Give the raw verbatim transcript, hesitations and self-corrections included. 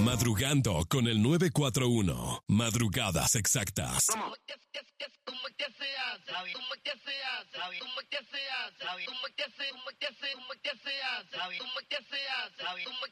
Madrugando con el nueve cuatro uno. Madrugadas exactas. ¿Cómo que se hace? ¿Cómo que se hace? ¿Cómo que se hace? ¿Cómo que se hace? ¿Cómo que se hace? ¿Cómo que se hace? ¿Cómo que se hace? ¿Cómo que se hace?